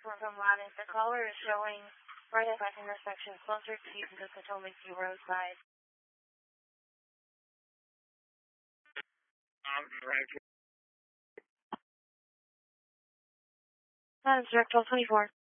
from Lattice. The caller is showing right at that intersection closer to the Potomac View roadside. Right. That is direct 1224.